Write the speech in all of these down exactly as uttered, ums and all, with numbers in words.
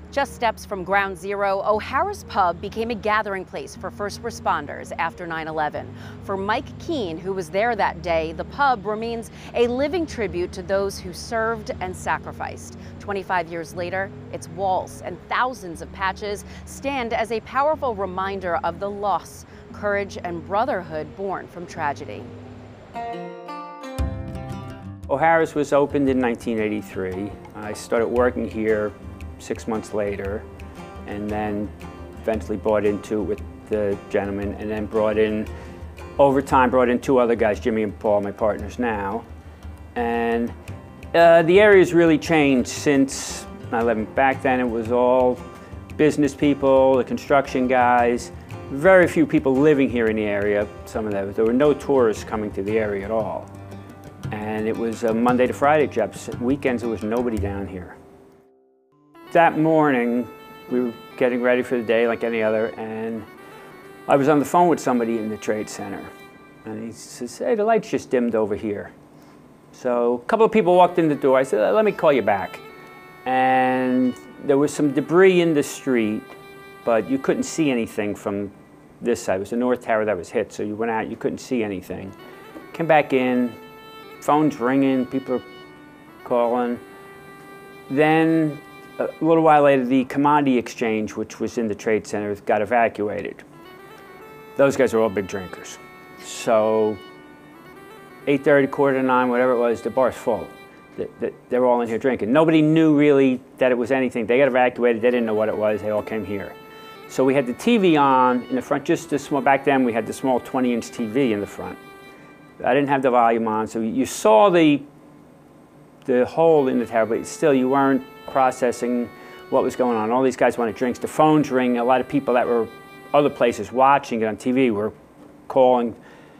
Just steps from Ground Zero, O'Hara's Pub became a gathering place for first responders after nine eleven. For Mike Keene, who was there that day, the pub remains a living tribute to those who served and sacrificed. twenty-five years later, its walls and thousands of patches stand as a powerful reminder of the loss, courage, and brotherhood born from tragedy. O'Hara's was opened in nineteen eighty-three. I started working here six months later, and then eventually bought into it with the gentleman, and then brought in, over time, brought in two other guys, Jimmy and Paul, my partners now. And uh, the area's really changed since nine eleven. Back then it was all business people, the construction guys, very few people living here in the area, some of them. There were no tourists coming to the area at all. And it was a Monday to Friday job. Weekends there was nobody down here. That morning, we were getting ready for the day like any other, and I was on the phone with somebody in the Trade Center. And he says, hey, the lights just dimmed over here. So a couple of people walked in the door. I said, let me call you back. And there was some debris in the street, but you couldn't see anything from this side. It was the North Tower that was hit, so you went out, you couldn't see anything. Came back in, phone's ringing, people are calling. Then, a little while later, the commodity exchange, which was in the Trade Center, got evacuated. Those guys are all big drinkers. So, eight thirty, quarter to nine, whatever it was, the bar's full. They were all in here drinking. Nobody knew really that it was anything. They got evacuated, they didn't know what it was, they all came here. So we had the T V on in the front, just this small, back then we had the small twenty inch T V in the front. I didn't have the volume on, so you saw the, the hole in the tower, but still you weren't processing what was going on. All these guys wanted drinks. The phones ring. A lot of people that were other places watching it on T V were calling.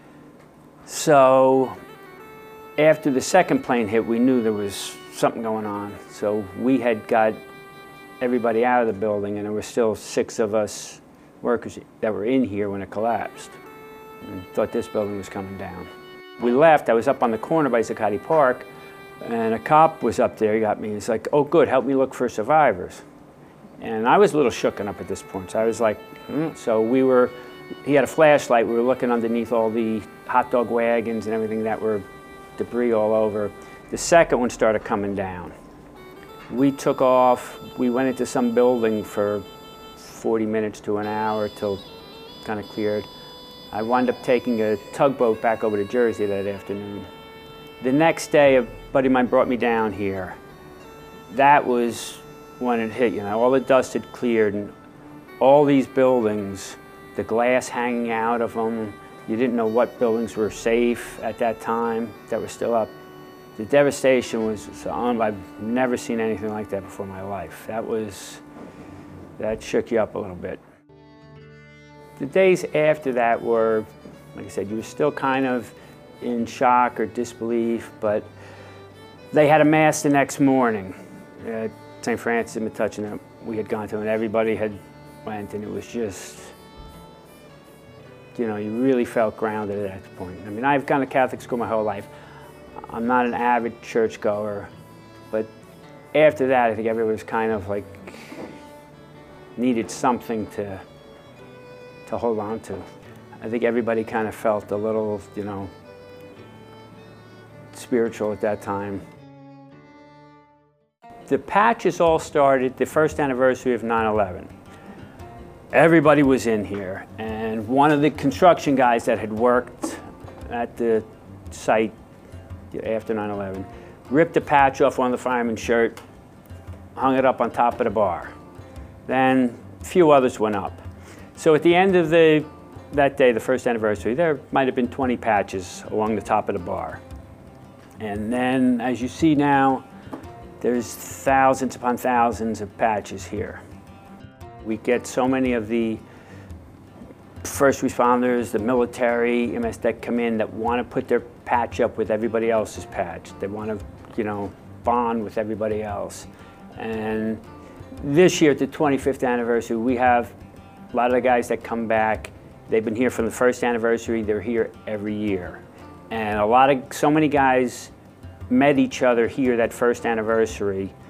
So after the second plane hit, we knew there was something going on. So we had got everybody out of the building, and there were still six of us workers that were in here when it collapsed. And thought this building was coming down. We left. I was up on the corner by Zuccotti Park, and a cop was up there. He got me. He's like, oh, good, help me look for survivors. And I was a little shooken up at this point. So I was like, hmm. So we were, he had a flashlight. We were looking underneath all the hot dog wagons and everything that were debris all over. The second one started coming down. We took off. We went into some building for forty minutes to an hour till kind of cleared. I wound up taking a tugboat back over to Jersey that afternoon. The next day, a buddy of mine brought me down here. That was when it hit, you know, all the dust had cleared, and all these buildings, the glass hanging out of them, you didn't know what buildings were safe at that time that were still up. The devastation was so on. I've never seen anything like that before in my life. That was, that shook you up a little bit. The days after that were, like I said, you were still kind of in shock or disbelief, but they had a mass the next morning at Saint Francis in Metuchen that we had gone to, and everybody had went, and it was just, you know, you really felt grounded at that point. I mean, I've gone to Catholic school my whole life. I'm not an avid churchgoer, but after that, I think everybody was kind of like, needed something to, to hold on to. I think everybody kind of felt a little, you know, spiritual at that time. The patches all started the first anniversary of nine eleven. Everybody was in here, and one of the construction guys that had worked at the site after nine eleven ripped a patch off one of the fireman's shirt, hung it up on top of the bar. Then a few others went up. So at the end of the, that day, the first anniversary, there might have been twenty patches along the top of the bar. And then, as you see now, there's thousands upon thousands of patches here. We get so many of the first responders, the military, M S that come in that want to put their patch up with everybody else's patch. They want to, you know, bond with everybody else. And this year, at the twenty-fifth anniversary, we have a lot of the guys that come back. They've been here from the first anniversary. They're here every year. And a lot of, so many guys met each other here that first anniversary